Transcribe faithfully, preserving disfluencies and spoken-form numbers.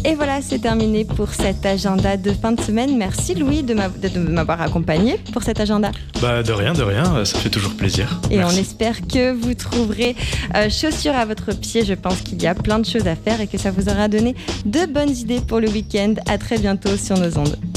Et voilà, c'est terminé pour cet agenda de fin de semaine. Merci Louis de, m'a- de m'avoir accompagné pour cet agenda. Bah de rien, de rien, ça fait toujours plaisir. Et Merci. on espère que vous trouverez euh, chaussures à votre pied. Je pense qu'il y a plein de choses à faire et que ça vous aura donné de bonnes idées pour le week-end. À très bientôt sur nos ondes.